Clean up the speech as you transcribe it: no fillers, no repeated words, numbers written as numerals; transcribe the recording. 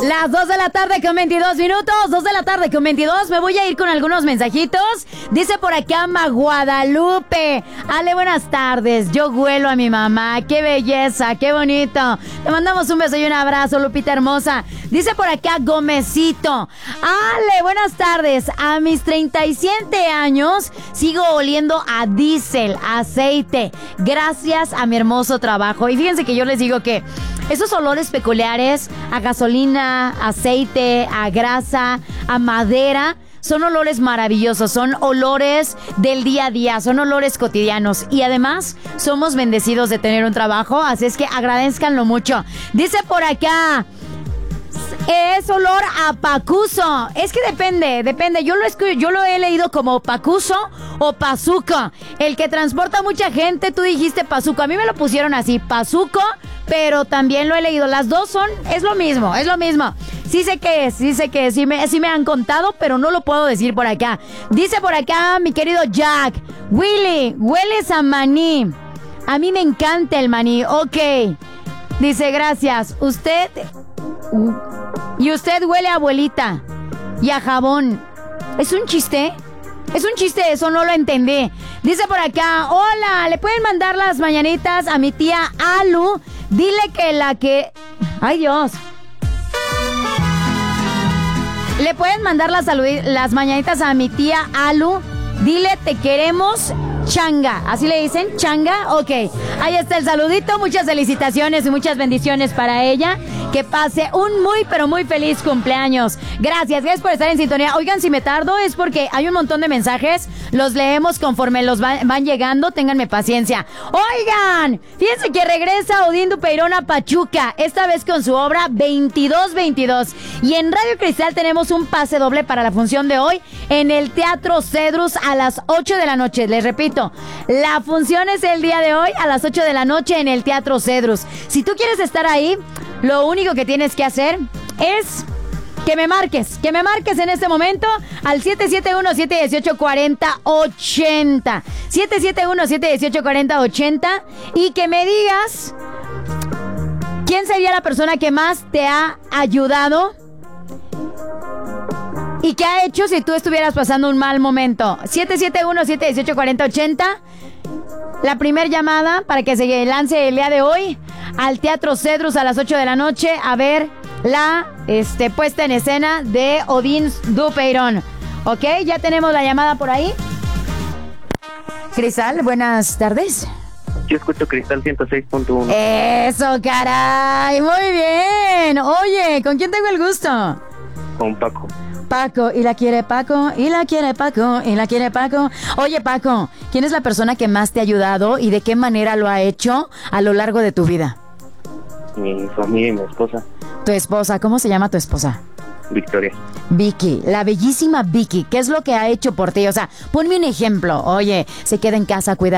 Las 2 de la tarde con 22 minutos. 2 de la tarde con 22. Me voy a ir con algunos mensajitos. Dice por acá Guadalupe. Ale, buenas tardes. Yo huelo a mi mamá. Qué belleza, qué bonito. Te mandamos un beso y un abrazo, Lupita hermosa. Dice por acá Gomecito. Ale, buenas tardes. A mis 37 años sigo oliendo a diésel, aceite. Gracias a mi hermoso trabajo. Y fíjense que yo les digo que esos olores peculiares a gasolina, aceite, a grasa, a madera, son olores maravillosos, son olores del día a día, son olores cotidianos y además somos bendecidos de tener un trabajo, así es que agradézcanlo mucho. Dice por acá, es olor a pacuso. Es que depende. Yo lo he leído como pacuso o pazuco. El que transporta mucha gente, tú dijiste pazuco. A mí me lo pusieron así, pazuco, pero también lo he leído. Las dos es lo mismo. Sí sé que es. Sí me han contado, pero no lo puedo decir por acá. Dice por acá mi querido Jack. Willy, hueles a maní. A mí me encanta el maní. Ok. Dice, gracias. Y usted huele a abuelita y a jabón. ¿Es un chiste? Eso no lo entendí. Dice por acá, hola, ¿le pueden mandar las mañanitas a mi tía Alu? Dile que ay Dios. ¿Le pueden mandar las mañanitas a mi tía Alu? Dile te queremos changa. ¿Así le dicen? ¿Changa? Ok. Ahí está el saludito. Muchas felicitaciones y muchas bendiciones para ella. Que pase un muy, pero muy feliz cumpleaños. Gracias por estar en sintonía. Oigan, si me tardo es porque hay un montón de mensajes. Los leemos conforme los van llegando. Ténganme paciencia. Oigan, fíjense que regresa Odín Dupeirón a Pachuca. Esta vez con su obra 2222. Y en Radio Cristal tenemos un pase doble para la función de hoy en el Teatro Cedrus a las 8 de la noche. Les repito, la función es el día de hoy a las 8 de la noche en el Teatro Cedrus. Si tú quieres estar ahí, lo único que tienes que hacer es que me marques en este momento al 771-718-4080. 771-718-4080 y que me digas quién sería la persona que más te ha ayudado y qué ha hecho si tú estuvieras pasando un mal momento. 771-718-4080. La primera llamada para que se lance el día de hoy al Teatro Cedrus a las 8 de la noche a ver la puesta en escena de Odín Dupeirón. ¿Ok? Ya tenemos la llamada por ahí. Cristal, buenas tardes. Yo escucho Cristal 106.1. ¡Eso, caray! ¡Muy bien! Oye, ¿con quién tengo el gusto? Con Paco. Paco, y la quiere Paco, y la quiere Paco, y la quiere Paco. Oye, Paco, ¿quién es la persona que más te ha ayudado y de qué manera lo ha hecho a lo largo de tu vida? Mi familia y mi esposa. Tu esposa, ¿cómo se llama tu esposa? Victoria. Vicky, la bellísima Vicky, ¿qué es lo que ha hecho por ti? O sea, ponme un ejemplo. Oye, se queda en casa, cuida